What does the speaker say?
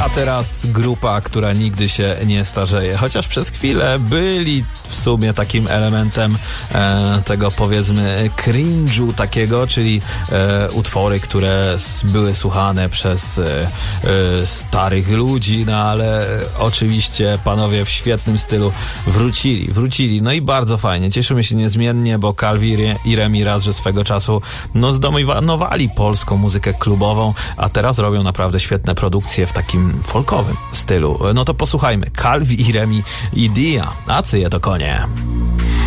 A teraz grupa, która nigdy się nie starzeje, chociaż przez chwilę byli w sumie takim elementem tego, powiedzmy, cringe'u takiego, czyli utwory, które były słuchane przez starych ludzi, no ale oczywiście panowie w świetnym stylu wrócili, no i bardzo fajnie, cieszymy się niezmiennie, bo Calvi i Remi raz, że swego czasu zdominowali polską muzykę klubową, a teraz robią naprawdę świetne produkcje w takim folkowym stylu. No to posłuchajmy, Calvi i Remi i Dia, a cyje to konie.